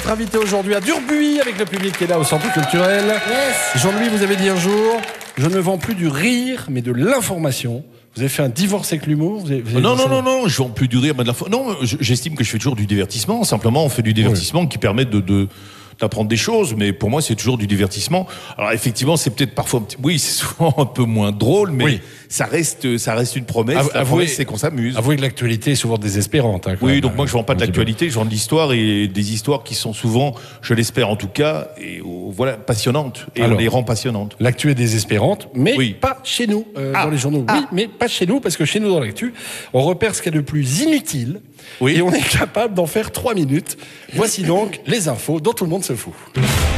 Notre invité aujourd'hui à Durbuy avec le public qui est là au centre culturel. Yes. Jean-Louis, vous avez dit un jour, je ne vends plus du rire, mais de l'information. Vous avez fait un divorce avec l'humour. Non, je vends plus du rire, mais de l'info. Non, j'estime que je fais toujours du divertissement. Simplement, on fait du divertissement qui permet d'apprendre des choses, mais pour moi, c'est toujours du divertissement. Alors, effectivement, c'est peut-être parfois c'est souvent un peu moins drôle, mais ça reste une promesse. La promesse, c'est qu'on s'amuse. Avouez que l'actualité est souvent désespérante. Hein, oui, donc moi, je vends pas de l'actualité, je vends de l'histoire et des histoires qui sont souvent, je l'espère en tout cas, passionnantes. Et on les rend passionnantes. L'actu est désespérante, mais pas chez nous, dans les journaux. Oui, mais pas chez nous, parce que chez nous, dans l'actu, on repère ce qu'il y a de plus inutile et on est capable d'en faire 3 minutes. Voici donc les infos dont tout le monde se fout.